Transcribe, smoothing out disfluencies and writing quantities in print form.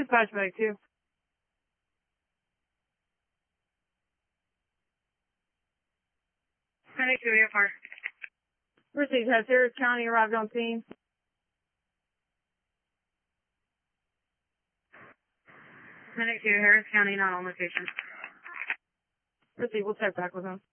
dispatch back too. Medic 2, AFR. Received. Has Harris County arrived on scene? Medic 2, Harris County, not on location. Received. We'll check back with him.